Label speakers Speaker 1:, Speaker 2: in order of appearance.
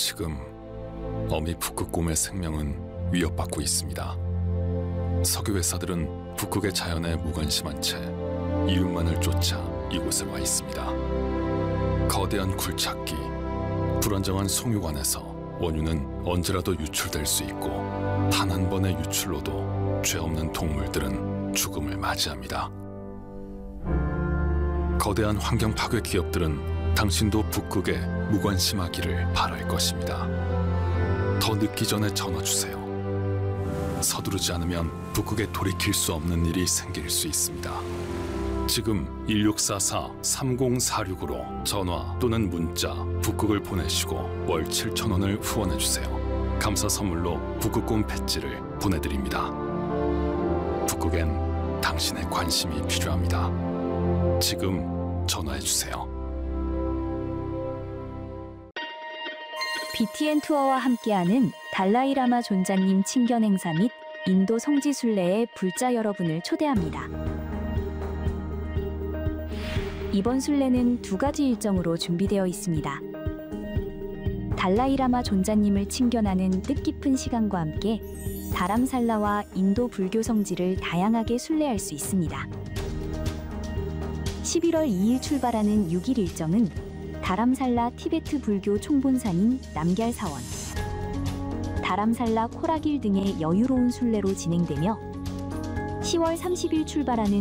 Speaker 1: 지금 어미 북극곰의 생명은 위협받고 있습니다. 석유 회사들은 북극의 자연에 무관심한 채 이윤만을 쫓아 이곳에 와 있습니다. 거대한 굴착기, 불안정한 송유관에서 원유는 언제라도 유출될 수 있고 단 한 번의 유출로도 죄 없는 동물들은 죽음을 맞이합니다. 거대한 환경 파괴 기업들은 당신도 북극에 무관심하기를 바랄 것입니다. 더 늦기 전에 전화 주세요. 서두르지 않으면 북극에 돌이킬 수 없는 일이 생길 수 있습니다. 지금 1644-3046으로 전화 또는 문자 북극을 보내시고 월 7,000원을 후원해주세요. 감사 선물로 북극곰 배지를 보내드립니다. 북극엔 당신의 관심이 필요합니다. 지금 전화해주세요.
Speaker 2: BTN 투어와 함께하는 달라이라마 존자님 친견 행사 및 인도 성지 순례에 불자 여러분을 초대합니다. 이번 순례는 2가지 일정으로 준비되어 있습니다. 달라이라마 존자님을 친견하는 뜻깊은 시간과 함께 다람살라와 인도 불교 성지를 다양하게 순례할 수 있습니다. 11월 2일 출발하는 6일 일정은 다람살라 티베트 불교 총본산인 남걀사원, 다람살라 코라길 등의 여유로운 순례로 진행되며 10월 30일 출발하는